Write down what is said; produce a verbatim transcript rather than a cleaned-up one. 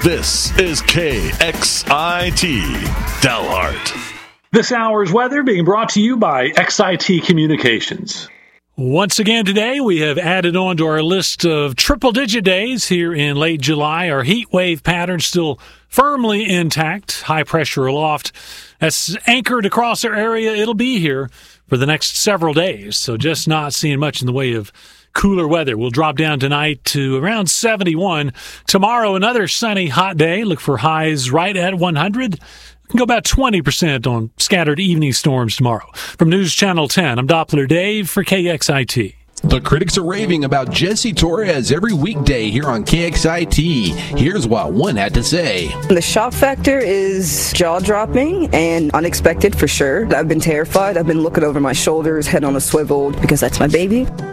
This is K X I T Dalhart. This hour's weather being brought to you by X I T Communications. Once again today, we have added on to our list of triple-digit days here in late July. Our heat wave pattern still firmly intact. High pressure aloft that's anchored across our area. It'll be here for the next several days, so just not seeing much in the way of cooler weather. We'll drop down tonight to around seventy-one. Tomorrow, another sunny, hot day. Look for highs right at one hundred. We can go about twenty percent on scattered evening storms tomorrow. From News Channel ten, I'm Doppler Dave for K X I T. The critics are raving about Jesse Torres every weekday here on K X I T. Here's what one had to say. The shock factor is jaw-dropping and unexpected for sure. I've been terrified. I've been looking over my shoulders, head on a swivel, because that's my baby.